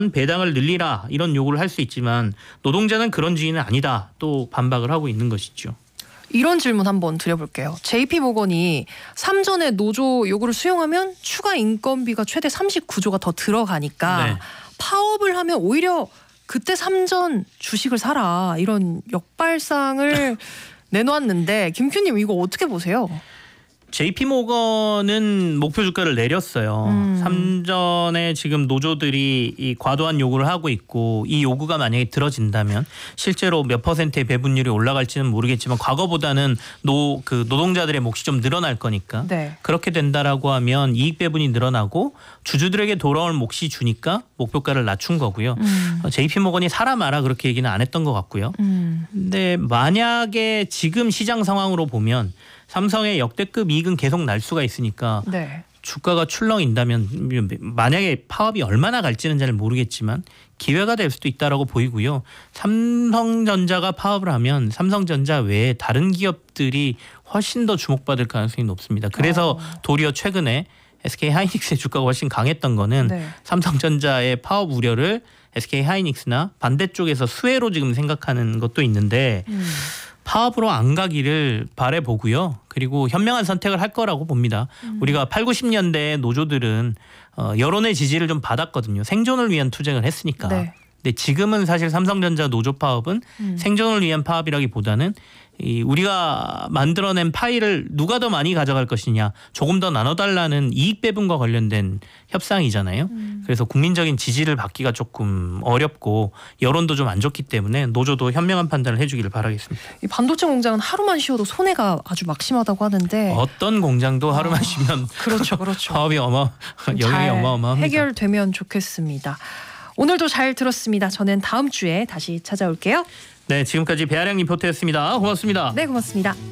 배당을 늘리라 이런 요구를 할 수 있지만 노동자는 그런 주의는 아니다 또 반박을 하고 있는 것이죠. 이런 질문 한번 드려볼게요. JP모건이 3전의 노조 요구를 수용하면 추가 인건비가 최대 39조가 더 들어가니까 네. 파업을 하면 오히려 그때 3전 주식을 사라 이런 역발상을 내놓았는데 김큐님 이거 어떻게 보세요? JP모건은 목표 주가를 내렸어요. 3전에 지금 노조들이 이 과도한 요구를 하고 있고 이 요구가 만약에 들어진다면 실제로 몇 퍼센트의 배분율이 올라갈지는 모르겠지만 과거보다는 노동자들의 몫이 좀 늘어날 거니까 네. 그렇게 된다라고 하면 이익 배분이 늘어나고 주주들에게 돌아올 몫이 주니까 목표가를 낮춘 거고요. JP모건이 사라 마라 그렇게 얘기는 안 했던 것 같고요. 근데 만약에 지금 시장 상황으로 보면 삼성의 역대급 이익은 계속 날 수가 있으니까 네. 주가가 출렁인다면 만약에 파업이 얼마나 갈지는 잘 모르겠지만 기회가 될 수도 있다라고 보이고요. 삼성전자가 파업을 하면 삼성전자 외에 다른 기업들이 훨씬 더 주목받을 가능성이 높습니다. 그래서 도리어 최근에 SK하이닉스의 주가가 훨씬 강했던 거는 네. 삼성전자의 파업 우려를 SK하이닉스나 반대쪽에서 수혜로 지금 생각하는 것도 있는데 파업으로 안 가기를 바라보고요. 그리고 현명한 선택을 할 거라고 봅니다. 우리가 8, 90년대 노조들은 여론의 지지를 좀 받았거든요. 생존을 위한 투쟁을 했으니까. 네. 근데 지금은 사실 삼성전자 노조 파업은 생존을 위한 파업이라기보다는 우리가 만들어낸 파이를 누가 더 많이 가져갈 것이냐 조금 더 나눠달라는 이익 배분과 관련된 협상이잖아요. 그래서 국민적인 지지를 받기가 조금 어렵고 여론도 좀 안 좋기 때문에 노조도 현명한 판단을 해주기를 바라겠습니다. 이 반도체 공장은 하루만 쉬어도 손해가 아주 막심하다고 하는데 어떤 공장도 하루만 쉬면 그렇죠, 그렇죠. 파업이 영향이 잘 어마어마합니다. 해결되면 좋겠습니다. 오늘도 잘 들었습니다. 저는 다음 주에 다시 찾아올게요. 네, 지금까지 배아량 리포터였습니다. 고맙습니다. 네, 고맙습니다.